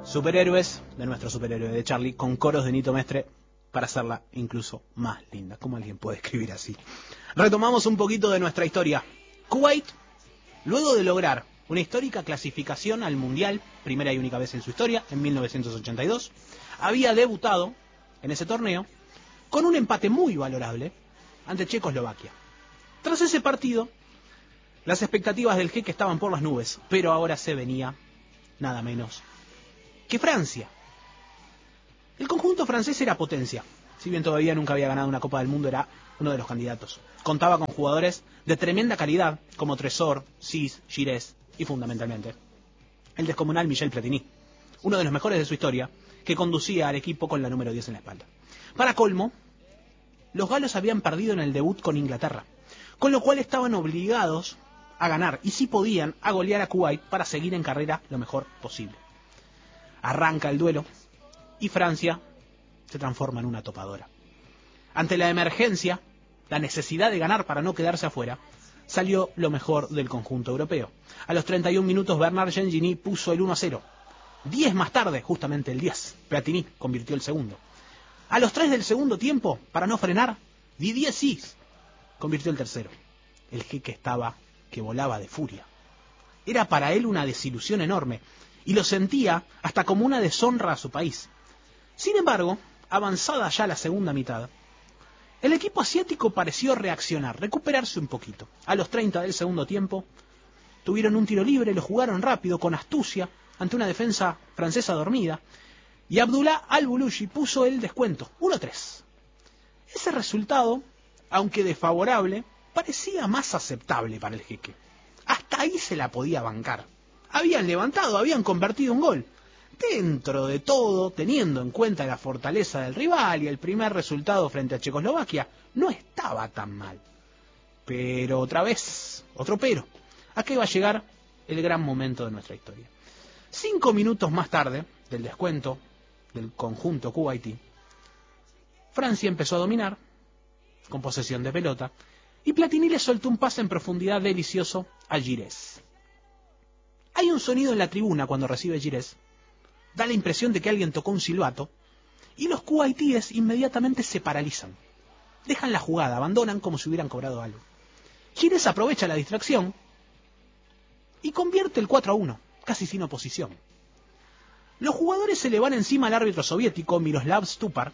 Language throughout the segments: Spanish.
superhéroes de nuestro superhéroe de Charlie, con coros de Nito Mestre para hacerla incluso más linda. ¿Cómo alguien puede escribir así? Retomamos un poquito de nuestra historia. Kuwait, luego de lograr una histórica clasificación al Mundial, primera y única vez en su historia, en 1982, había debutado en ese torneo con un empate muy valorable ante Checoslovaquia. Tras ese partido, las expectativas del jeque estaban por las nubes, pero ahora se venía nada menos que Francia. El conjunto francés era potencia. Si bien todavía nunca había ganado una Copa del Mundo, era uno de los candidatos. Contaba con jugadores de tremenda calidad, como Tresor, Sis, Giresse y, fundamentalmente, el descomunal Michel Platini, uno de los mejores de su historia, que conducía al equipo con la número 10 en la espalda. Para colmo, los galos habían perdido en el debut con Inglaterra, con lo cual estaban obligados a ganar, y si podían, a golear a Kuwait para seguir en carrera lo mejor posible. Arranca el duelo y Francia se transforma en una topadora. Ante la emergencia, la necesidad de ganar para no quedarse afuera, salió lo mejor del conjunto europeo. A los 31 minutos Bernard Gengini puso el 1-0. 10 más tarde, justamente el 10, Platini convirtió el segundo. A los 3 del segundo tiempo, para no frenar, Didier Sis convirtió el tercero. El jeque estaba que volaba de furia. Era para él una desilusión enorme, y lo sentía hasta como una deshonra a su país. Sin embargo, avanzada ya la segunda mitad, el equipo asiático pareció reaccionar, recuperarse un poquito. A los 30 del segundo tiempo, tuvieron un tiro libre, lo jugaron rápido, con astucia, ante una defensa francesa dormida, y Abdullah Al-Bulushi puso el descuento, 1-3. Ese resultado, aunque desfavorable, parecía más aceptable para el jeque. Hasta ahí se la podía bancar. Habían levantado, habían convertido un gol. Dentro de todo, teniendo en cuenta la fortaleza del rival y el primer resultado frente a Checoslovaquia, no estaba tan mal. Pero otra vez, otro pero. Aquí va a llegar el gran momento de nuestra historia. 5 minutos más tarde del descuento del conjunto kuwaití, Francia empezó a dominar, con posesión de pelota, y Platini le soltó un pase en profundidad delicioso a Giresse. Hay un sonido en la tribuna cuando recibe Giresse. Da la impresión de que alguien tocó un silbato, y los kuwaitíes inmediatamente se paralizan. Dejan la jugada, abandonan como si hubieran cobrado algo. Giresse aprovecha la distracción y convierte el 4-1, casi sin oposición. Los jugadores se le van encima al árbitro soviético Miroslav Stupar.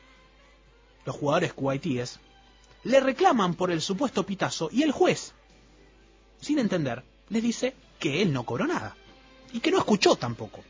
Los jugadores kuwaitíes le reclaman por el supuesto pitazo, y el juez, sin entender, les dice que él no cobró nada y que no escuchó tampoco.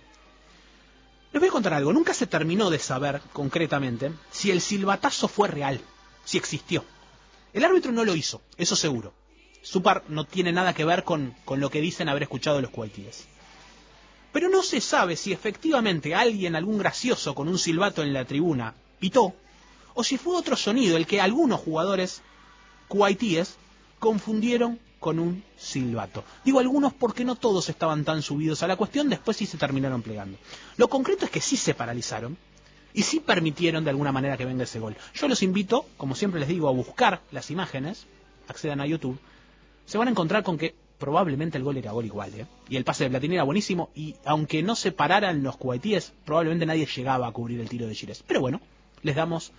Les voy a contar algo. Nunca se terminó de saber concretamente si el silbatazo fue real, si existió. El árbitro no lo hizo, eso seguro. Stupar no tiene nada que ver con lo que dicen haber escuchado los kuwaitíes. Pero no se sabe si efectivamente alguien, algún gracioso con un silbato en la tribuna, pitó, o si fue otro sonido el que algunos jugadores kuwaitíes confundieron con un silbato. Digo algunos porque no todos estaban tan subidos a la cuestión, después sí se terminaron plegando. Lo concreto es que sí se paralizaron y sí permitieron de alguna manera que venga ese gol. Yo los invito, como siempre les digo, a buscar las imágenes, accedan a YouTube, se van a encontrar con que probablemente el gol era gol igual, y el pase de Platini era buenísimo, y aunque no se pararan los kuwaitíes, probablemente nadie llegaba a cubrir el tiro de Giresse. Pero bueno, les damos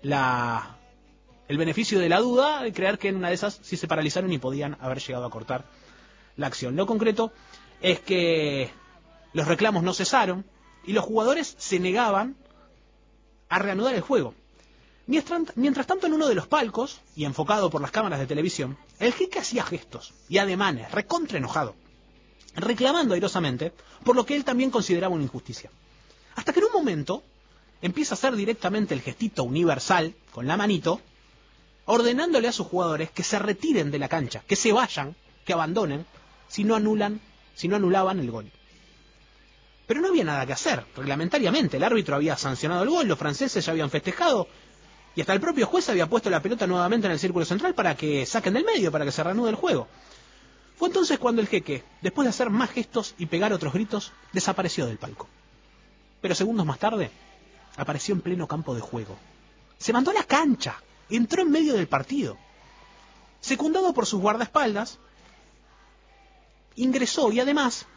el beneficio de la duda de creer que en una de esas sí se paralizaron y podían haber llegado a cortar la acción. Lo concreto es que los reclamos no cesaron y los jugadores se negaban a reanudar el juego. Mientras tanto, en uno de los palcos, y enfocado por las cámaras de televisión, el jeque hacía gestos y ademanes, recontra enojado, reclamando airosamente por lo que él también consideraba una injusticia. Hasta que en un momento empieza a hacer directamente el gestito universal con la manito, ordenándole a sus jugadores que se retiren de la cancha, que se vayan, que abandonen, si no anulaban el gol. Pero no había nada que hacer, reglamentariamente. El árbitro había sancionado el gol, los franceses ya habían festejado, y hasta el propio juez había puesto la pelota nuevamente en el círculo central para que saquen del medio, para que se reanude el juego. Fue entonces cuando el jeque, después de hacer más gestos y pegar otros gritos, desapareció del palco. Pero segundos más tarde, apareció en pleno campo de juego. Se mandó a la cancha, entró en medio del partido. Secundado por sus guardaespaldas, ingresó y además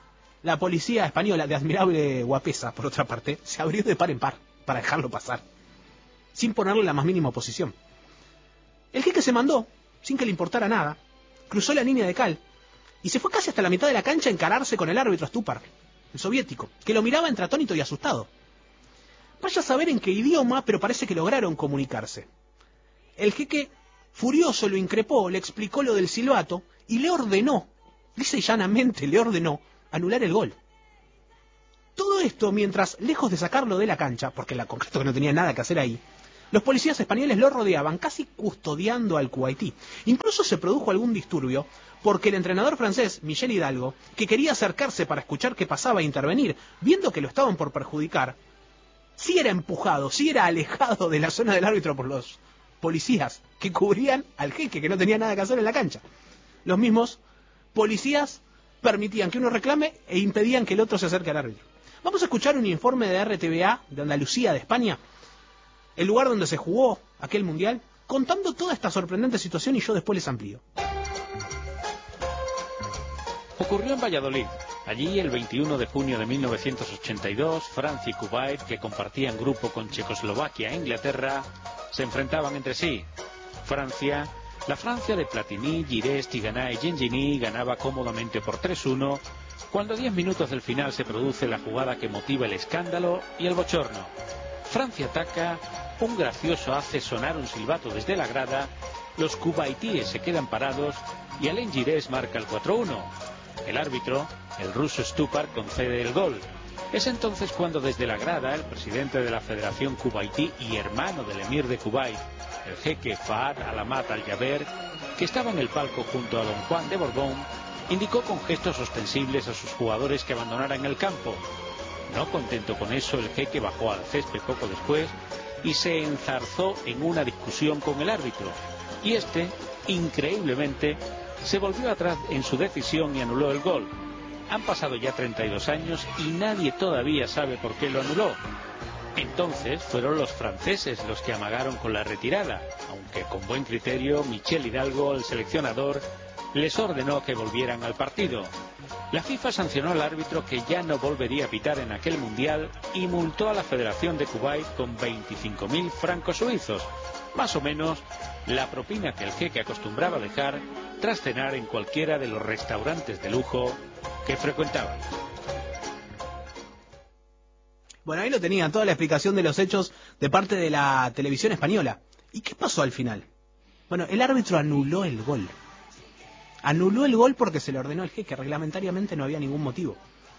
La policía española, de admirable guapesa, por otra parte, se abrió de par en par para dejarlo pasar, sin ponerle la más mínima oposición. El jeque se mandó, sin que le importara nada, cruzó la línea de cal y se fue casi hasta la mitad de la cancha a encararse con el árbitro Stupar, el soviético, que lo miraba entre atónito y asustado. Vaya a saber en qué idioma, pero parece que lograron comunicarse. El jeque, furioso, lo increpó, le explicó lo del silbato y le ordenó, dice llanamente, le ordenó anular el gol. Todo esto mientras, lejos de sacarlo de la cancha, porque la concreto que no tenía nada que hacer ahí, los policías españoles lo rodeaban, casi custodiando al Kuwaití. Incluso se produjo algún disturbio, porque el entrenador francés, Michel Hidalgo, que quería acercarse para escuchar qué pasaba e intervenir, viendo que lo estaban por perjudicar, sí era empujado, sí era alejado de la zona del árbitro por los policías que cubrían al jeque, que no tenía nada que hacer en la cancha. Los mismos policías permitían que uno reclame e impedían que el otro se acerque al árbitro. Vamos a escuchar un informe de RTVA, de Andalucía, de España, el lugar donde se jugó aquel mundial, contando toda esta sorprendente situación y yo después les amplío. Ocurrió en Valladolid. Allí, el 21 de junio de 1982, Francia y Kuwait, que compartían grupo con Checoslovaquia e Inglaterra, se enfrentaban entre sí. La Francia de Platini, Girés, Tigana y Gengini ganaba cómodamente por 3-1, cuando a 10 minutos del final se produce la jugada que motiva el escándalo y el bochorno. Francia ataca, un gracioso hace sonar un silbato desde la grada, los kuwaitíes se quedan parados y Alain Girés marca el 4-1. El árbitro, el ruso Stupar, concede el gol. Es entonces cuando desde la grada el presidente de la Federación Kuwaití y hermano del emir de Kuwait, el jeque Fahad Alamat Al-Jaber, que estaba en el palco junto a don Juan de Borbón, indicó con gestos ostensibles a sus jugadores que abandonaran el campo. No contento con eso, el jeque bajó al césped poco después y se enzarzó en una discusión con el árbitro. Y este, increíblemente, se volvió atrás en su decisión y anuló el gol. Han pasado ya 32 años y nadie todavía sabe por qué lo anuló. Entonces fueron los franceses los que amagaron con la retirada, aunque con buen criterio Michel Hidalgo, el seleccionador, les ordenó que volvieran al partido. La FIFA sancionó al árbitro, que ya no volvería a pitar en aquel mundial, y multó a la Federación de Kuwait con 25.000 francos suizos, más o menos la propina que el jeque acostumbraba dejar tras cenar en cualquiera de los restaurantes de lujo que frecuentaban. Bueno, ahí lo tenían, toda la explicación de los hechos de parte de la televisión española. ¿Y qué pasó al final? Bueno, el árbitro anuló el gol. Anuló el gol porque se le ordenó al jeque, reglamentariamente no había ningún motivo.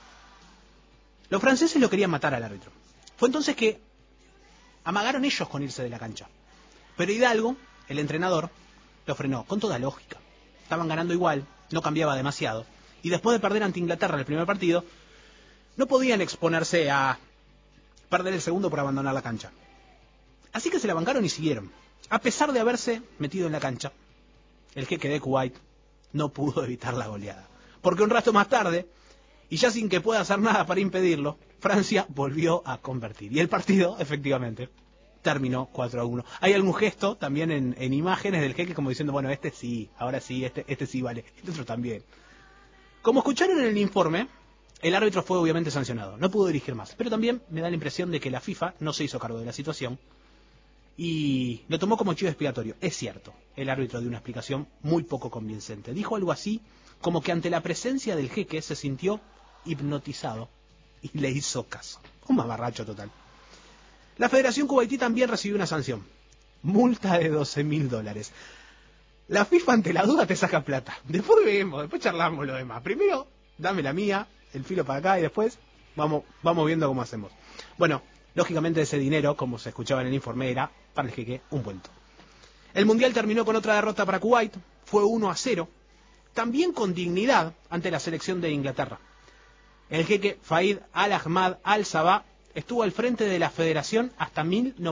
Los franceses lo querían matar al árbitro. Fue entonces que amagaron ellos con irse de la cancha. Pero Hidalgo, el entrenador, lo frenó, con toda lógica. Estaban ganando igual, no cambiaba demasiado. Y después de perder ante Inglaterra el primer partido, no podían exponerse a perder el segundo por abandonar la cancha. Así que se la bancaron y siguieron. A pesar de haberse metido en la cancha, el jeque de Kuwait no pudo evitar la goleada. Porque un rato más tarde, y ya sin que pueda hacer nada para impedirlo, Francia volvió a convertir. Y el partido, efectivamente, terminó 4-1. Hay algún gesto también en imágenes del jeque como diciendo, bueno, este sí, ahora sí, este sí vale, este otro también. Como escucharon en el informe, el árbitro fue obviamente sancionado, no pudo dirigir más. Pero también me da la impresión de que la FIFA no se hizo cargo de la situación y lo tomó como chivo expiatorio. Es cierto, el árbitro dio una explicación muy poco convincente. Dijo algo así como que ante la presencia del jeque se sintió hipnotizado y le hizo caso. Un mamarracho total. La Federación Kuwaití también recibió una sanción. Multa de $12.000. La FIFA ante la duda te saca plata. Después vemos, después charlamos lo demás. Primero, dame la mía, el filo para acá y después vamos viendo cómo hacemos. Bueno, lógicamente ese dinero, como se escuchaba en el informe, era para el jeque un vuelto. El mundial terminó con otra derrota para Kuwait, fue 1-0, también con dignidad ante la selección de Inglaterra. El jeque Fahad Al-Ahmad Al-Sabah estuvo al frente de la federación hasta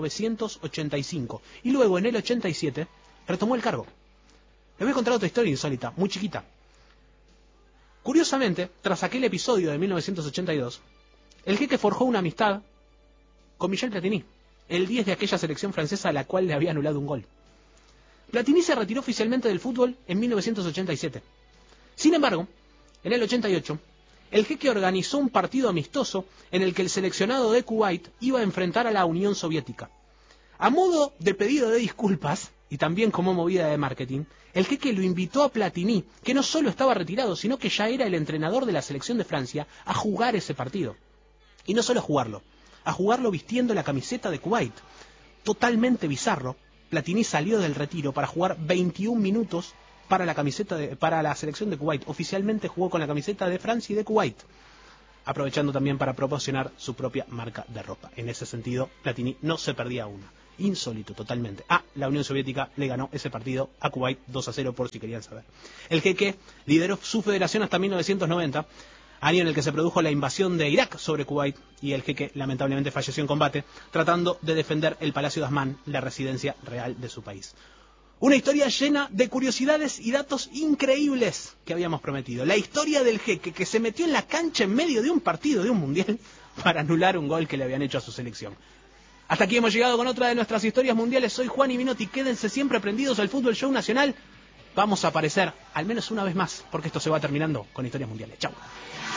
1985 y luego en el 87 retomó el cargo. Les voy a contar otra historia insólita, muy chiquita. Curiosamente, tras aquel episodio de 1982, el jeque forjó una amistad con Michel Platini, el 10 de aquella selección francesa a la cual le había anulado un gol. Platini se retiró oficialmente del fútbol en 1987. Sin embargo, en el 88, el jeque organizó un partido amistoso en el que el seleccionado de Kuwait iba a enfrentar a la Unión Soviética. A modo de pedido de disculpas, y también como movida de marketing, el jeque lo invitó a Platini, que no solo estaba retirado, sino que ya era el entrenador de la selección de Francia, a jugar ese partido. Y no solo a jugarlo vistiendo la camiseta de Kuwait. Totalmente bizarro, Platini salió del retiro para jugar 21 minutos para la selección de Kuwait. Oficialmente jugó con la camiseta de Francia y de Kuwait, aprovechando también para proporcionar su propia marca de ropa. En ese sentido, Platini no se perdía una. Insólito totalmente. La Unión Soviética le ganó ese partido a Kuwait 2-0, por si querían saber. El jeque lideró su federación hasta 1990, año en el que se produjo la invasión de Irak sobre Kuwait, y el jeque lamentablemente falleció en combate, tratando de defender el Palacio de Asmán, la residencia real de su país. Una historia llena de curiosidades y datos increíbles que habíamos prometido. La historia del jeque que se metió en la cancha en medio de un partido de un mundial para anular un gol que le habían hecho a su selección. Hasta aquí hemos llegado con otra de nuestras historias mundiales. Soy Juan y Minotti. Quédense siempre prendidos al Fútbol Show Nacional. Vamos a aparecer al menos una vez más, porque esto se va terminando con historias mundiales. Chau.